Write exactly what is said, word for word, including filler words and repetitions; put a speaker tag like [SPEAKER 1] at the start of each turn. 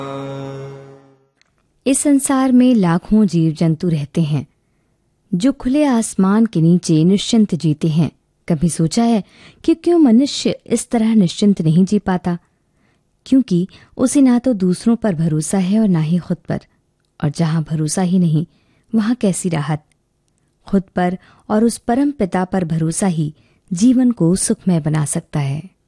[SPEAKER 1] इस संसार में लाखों जीव जंतु रहते हैं जो खुले आसमान के नीचे निश्चिंत जीते हैं। कभी सोचा है कि क्यों मनुष्य इस तरह निश्चिंत नहीं जी पाता? क्योंकि उसे ना तो दूसरों पर भरोसा है और ना ही खुद पर। और जहां भरोसा ही नहीं वहां कैसी राहत? खुद पर और उस परम पिता पर भरोसा ही जीवन को सुखमय बना सकता है।